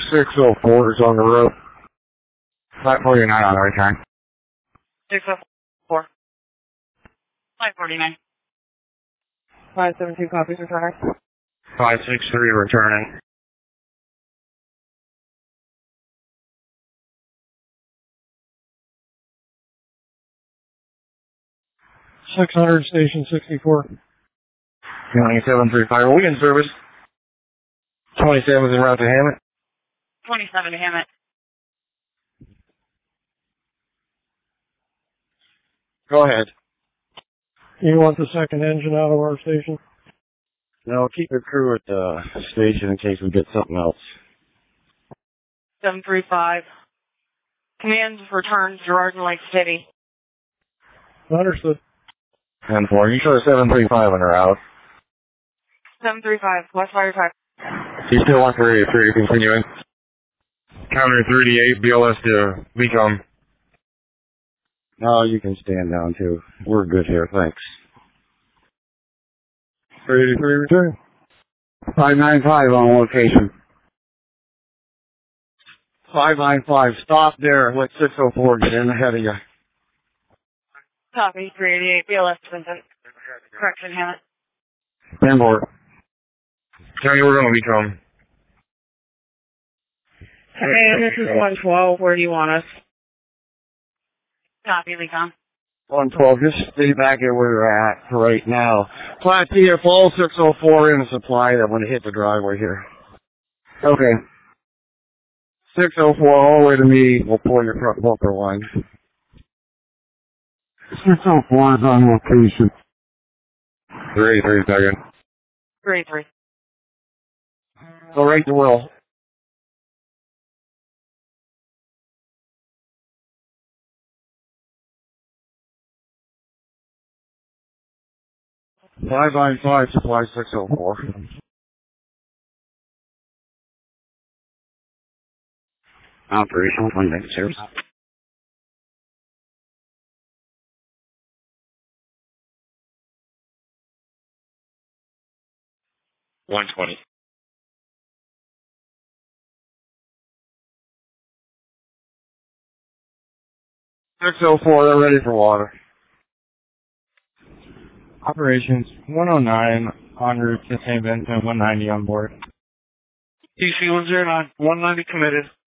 604 is on the road. 549 on the return. 604. 549. 572 copies returning. 563 returning. .600 station 64. County 735. Are we in service? 27 is en route to Hammett. 27 to Hammett. Go ahead. You want the second engine out of our station? No, keep your crew at the station in case we get something else. 735. Commands return Gerard and Lake City. Understood. 10-4. You show the 735 on her out. 735. West Fire Type. You still want 383 continuing? Counter 38, BLS to Becom. No, you can stand down too. We're good here, thanks. 383 return. 595 on location. 595, stop there. Let 604 get in ahead of you. Copy. 388. BLS Vincent. Correction, Hammett. 10-4. County, we're going to Becom. Hey, this is 112. Where do you want us? Copy, Lecom. 112, just stay back at where you're at for right now. Flat TFO 604 in a supply that when it hit the driveway here. Okay. 604 all the way to me. We'll pull your front bumper line. 604 is on location. 383 second. 383. Go right to Will. .595 supply 604. Operational 190. 120. 604, they're ready for water. Operations 109 en route to St. Vincent, 190 on board. DC 109, 190 committed.